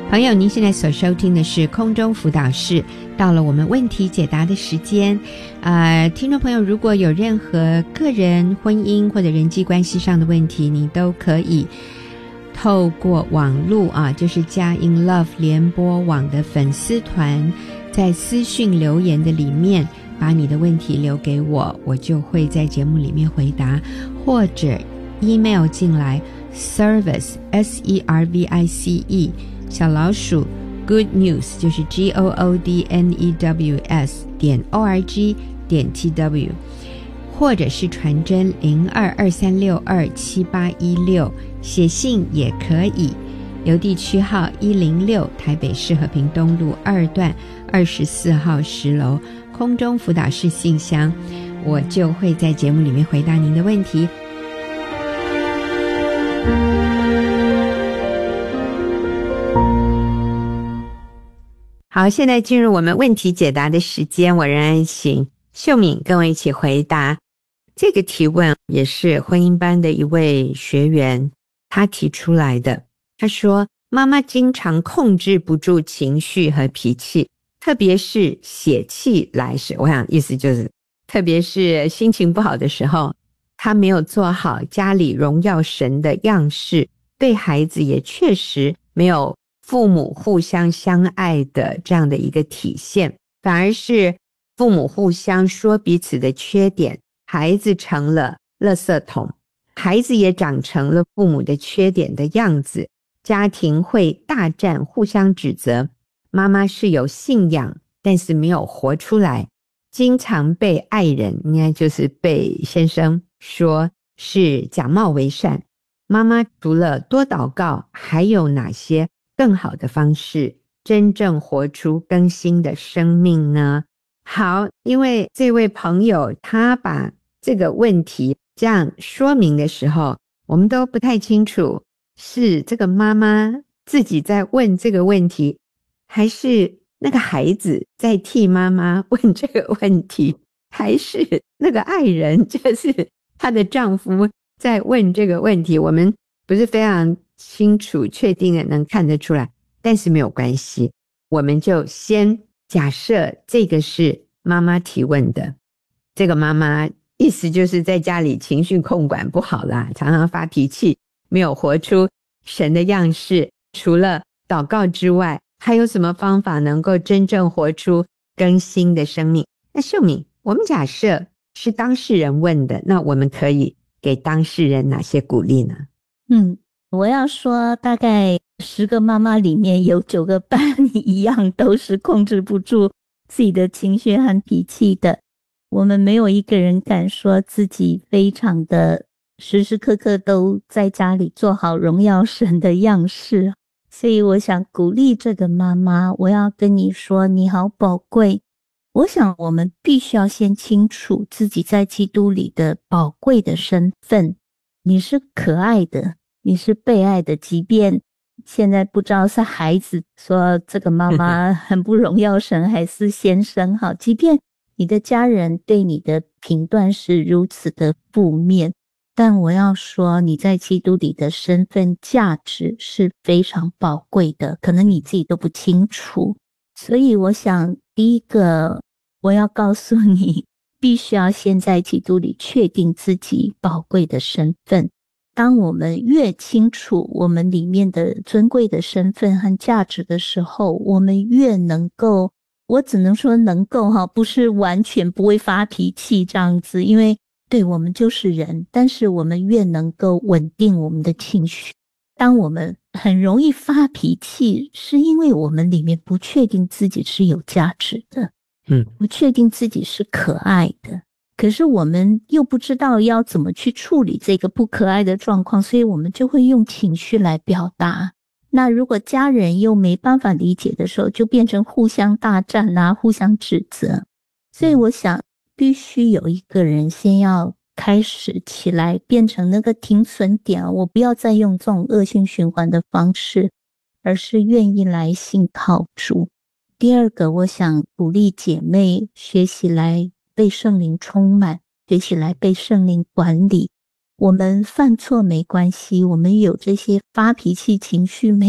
朋友，您现在所收听的是空中辅导室，到了我们问题解答的时间。听众朋友，如果有任何个人、婚姻或者人际关系上的问题，你都可以透过网络就是佳音 Love 联播网的粉丝团，在私讯留言的里面把你的问题留给我，我就会在节目里面回答，或者 email 进来 service SERVICE 小老鼠 good news 就是 GOODNEWS.org.tw， 或者是传真0223627816，写信也可以，邮递区号106，台北市和平东路2段24号10楼，空中辅导室信箱，我就会在节目里面回答您的问题。好，现在进入我们问题解答的时间，我仍然请秀敏跟我一起回答。这个提问也是婚姻班的一位学员他提出来的。他说，妈妈经常控制不住情绪和脾气，特别是血气来时，我想意思就是特别是心情不好的时候，她没有做好家里荣耀神的样式，对孩子也确实没有父母互相相爱的这样的一个体现，反而是父母互相说彼此的缺点，孩子成了垃圾桶，孩子也长成了父母的缺点的样子，家庭会大战，互相指责，妈妈是有信仰但是没有活出来，经常被爱人，应该就是被先生说是假冒为善。妈妈除了多祷告，还有哪些更好的方式真正活出更新的生命呢？好，因为这位朋友他把这个问题这样说明的时候，我们都不太清楚是这个妈妈自己在问这个问题，还是那个孩子在替妈妈问这个问题，还是那个爱人就是她的丈夫在问这个问题，我们不是非常清楚确定的能看得出来，但是没有关系，我们就先假设这个是妈妈提问的。这个妈妈意思就是在家里情绪控管不好啦，常常发脾气，没有活出神的样式，除了祷告之外，还有什么方法能够真正活出更新的生命？那秀敏，我们假设是当事人问的，那我们可以给当事人哪些鼓励呢？ 我要说大概10个妈妈里面有9个半一样都是控制不住自己的情绪和脾气的。我们没有一个人敢说自己非常的时时刻刻都在家里做好荣耀神的样式，所以我想鼓励这个妈妈，我要跟你说你好宝贵。我想我们必须要先清楚自己在基督里的宝贵的身份，你是可爱的，你是被爱的，即便现在不知道是孩子说这个妈妈很不荣耀神还是先生好，即便你的家人对你的评断是如此的负面，但我要说你在基督里的身份价值是非常宝贵的，可能你自己都不清楚。所以我想第一个我要告诉你，必须要先在基督里确定自己宝贵的身份。当我们越清楚我们里面的尊贵的身份和价值的时候，我们越能够，我只能说能够不是完全不会发脾气这样子，因为对我们就是人，但是我们越能够稳定我们的情绪。当我们很容易发脾气，是因为我们里面不确定自己是有价值的，不确定自己是可爱的，可是我们又不知道要怎么去处理这个不可爱的状况，所以我们就会用情绪来表达。那如果家人又没办法理解的时候，就变成互相大战啊，互相指责。所以我想必须有一个人先要开始起来，变成那个停损点，我不要再用这种恶性循环的方式，而是愿意来信靠主。第二个，我想鼓励姐妹学习来被圣灵充满，学习来被圣灵管理。我们犯错没关系，我们有这些发脾气情绪没